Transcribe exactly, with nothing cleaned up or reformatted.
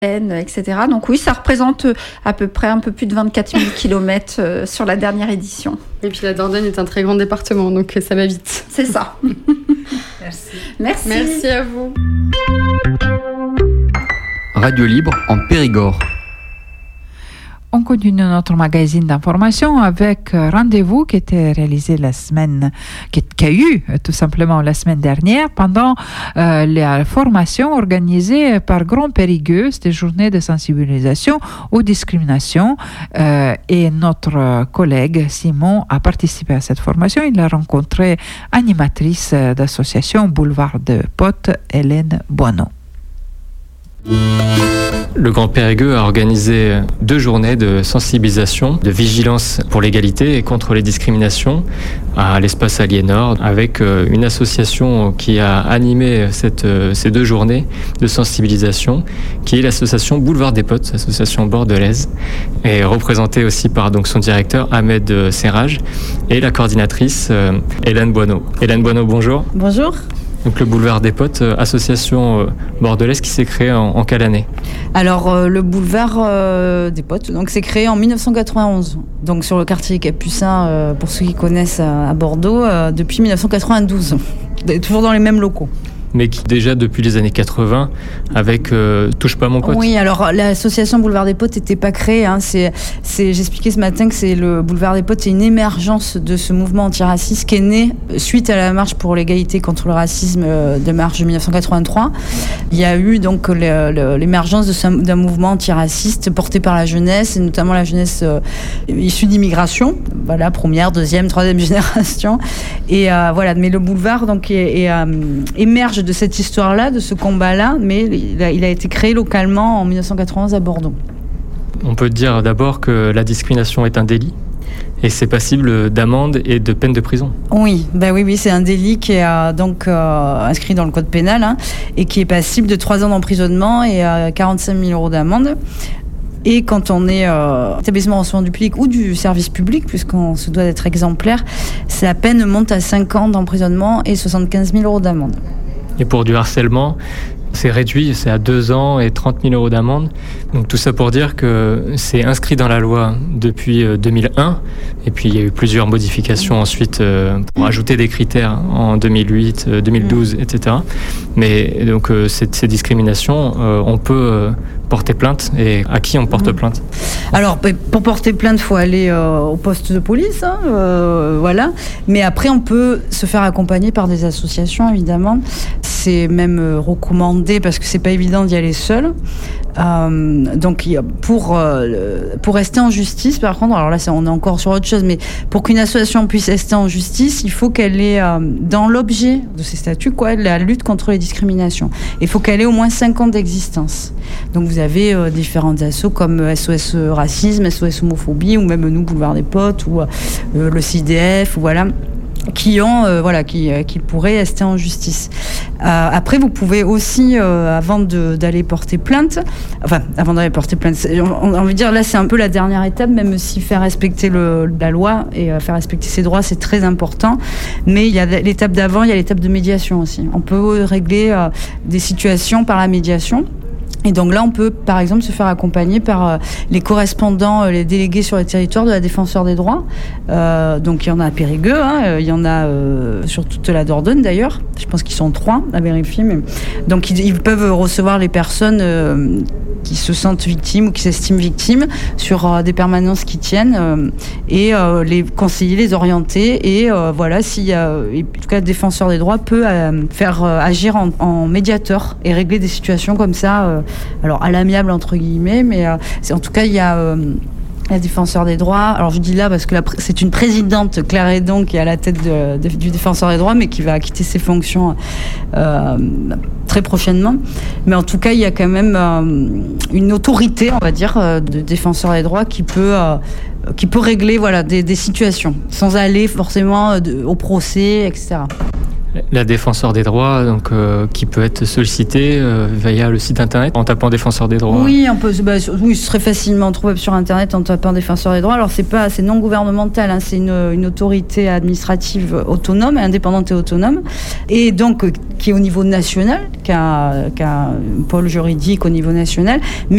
et cetera. Donc oui, ça représente à peu près un peu plus de vingt-quatre mille kilomètres sur la dernière édition. Et puis la Dordogne est un très grand département, donc ça va vite. C'est ça. Merci. Merci. Merci à vous. Radio Libre en Périgord. On continue notre magazine d'information avec Rendez-vous qui était réalisé la semaine, qui, qui a eu tout simplement la semaine dernière pendant euh, la formation organisée par Grand Périgueux, des journées de sensibilisation aux discriminations. Euh, et notre collègue Simon a participé à cette formation. Il a rencontré animatrice d'association Boulevard de Potes, Hélène Boineau. Le Grand Périgueux a organisé deux journées de sensibilisation, de vigilance pour l'égalité et contre les discriminations à l'espace Aliénor, avec une association qui a animé cette, ces deux journées de sensibilisation, qui est l'association Boulevard des Potes, association bordelaise, et représentée aussi par donc son directeur Ahmed Serraj et la coordinatrice euh, Hélène Boineau. Hélène Boineau, bonjour. Bonjour. Donc le Boulevard des Potes, euh, association euh, bordelaise qui s'est créée en, en quelle année ? Alors euh, le Boulevard euh, des Potes, donc c'est créé en dix-neuf cent quatre-vingt-onze, donc sur le quartier Capucin, euh, pour ceux qui connaissent à, à Bordeaux, euh, depuis dix-neuf cent quatre-vingt-douze, toujours dans les mêmes locaux. Mais qui déjà depuis les années quatre-vingts avec euh, Touche pas mon pote. Oui, alors l'association Boulevard des Potes n'était pas créée. Hein, c'est, c'est, j'expliquais ce matin que c'est le Boulevard des Potes, c'est une émergence de ce mouvement antiraciste qui est né suite à la marche pour l'égalité contre le racisme de mars dix-neuf cent quatre-vingt-trois. Il y a eu donc le, le, l'émergence de ce, d'un mouvement antiraciste porté par la jeunesse, et notamment la jeunesse euh, issue d'immigration, voilà, première, deuxième, troisième génération. Et euh, voilà, mais le Boulevard donc est, est, euh, émerge de cette histoire-là, de ce combat-là, mais il a, il a été créé localement en dix-neuf cent quatre-vingt-onze à Bordeaux. On peut dire d'abord que la discrimination est un délit et c'est passible d'amende et de peine de prison. Oui, ben oui, oui, c'est un délit qui est euh, donc euh, inscrit dans le code pénal, hein, et qui est passible de trois ans d'emprisonnement et euh, quarante-cinq mille euros d'amende. Et quand on est euh, établissement en soins du public ou du service public, puisqu'on se doit d'être exemplaire, la peine monte à cinq ans d'emprisonnement et soixante-quinze mille euros d'amende. Et pour du harcèlement, c'est réduit, c'est à deux ans et trente mille euros d'amende. Donc tout ça pour dire que c'est inscrit dans la loi depuis deux mille un. Et puis il y a eu plusieurs modifications ensuite pour ajouter des critères en deux mille huit, deux mille douze, et cetera. Mais donc ces, ces discriminations, on peut porter plainte. Et à qui on porte plainte ? Alors pour porter plainte, il faut aller euh, au poste de police, hein, euh, voilà. Mais après, on peut se faire accompagner par des associations, évidemment. C'est même euh, recommandé parce que c'est pas évident d'y aller seul. Euh, donc pour euh, pour rester en justice, par contre, alors là c'est, on est encore sur autre chose, mais pour qu'une association puisse rester en justice, il faut qu'elle ait euh, dans l'objet de ses statuts quoi, la lutte contre les discriminations. Il faut qu'elle ait au moins cinq ans d'existence. Donc vous avez euh, différentes assos comme S O S Racisme, S O S Homophobie, ou même nous Boulevard des Potes, ou euh, le C I D F, ou voilà, qui ont euh, voilà qui euh, qui pourraient rester en justice. Euh, après, vous pouvez aussi euh, avant de, d'aller porter plainte, enfin avant d'aller porter plainte, on, on veut dire là c'est un peu la dernière étape, même si faire respecter le, la loi et euh, faire respecter ses droits c'est très important. Mais il y a l'étape d'avant, il y a l'étape de médiation aussi. On peut régler euh, des situations par la médiation. Et donc là, on peut, par exemple, se faire accompagner par euh, les correspondants, euh, les délégués sur les territoires de la Défenseure des droits. Euh, donc il y en a à Périgueux, hein, euh, il y en a euh, sur toute la Dordogne d'ailleurs. Je pense qu'ils sont trois à vérifier. Mais... Donc ils, ils peuvent recevoir les personnes euh, qui se sentent victimes ou qui s'estiment victimes sur euh, des permanences qui tiennent euh, et euh, les conseiller, les orienter. Et euh, voilà, si y a, en tout cas, le Défenseur des droits peut euh, faire euh, agir en, en médiateur et régler des situations comme ça. Euh, alors à l'amiable entre guillemets, mais euh, c'est, en tout cas il y a euh, la Défenseur des droits. Alors je dis là parce que la, c'est une présidente, Claire Hédon, qui est à la tête de, de, du Défenseur des droits, mais qui va quitter ses fonctions euh, très prochainement. Mais en tout cas il y a quand même euh, une autorité, on va dire, euh, de Défenseur des droits qui peut euh, qui peut régler voilà des, des situations sans aller forcément de, au procès, et cetera. La défenseur des droits, donc, euh, qui peut être sollicitée euh, via le site internet en tapant défenseur des droits. Oui, on peut, bah, oui, ce serait facilement trouvable sur internet en tapant défenseur des droits. Alors c'est pas, c'est non gouvernemental, hein, c'est une, une autorité administrative autonome, indépendante et autonome, et donc euh, qui est au niveau national, qui a, qui a un pôle juridique au niveau national, mais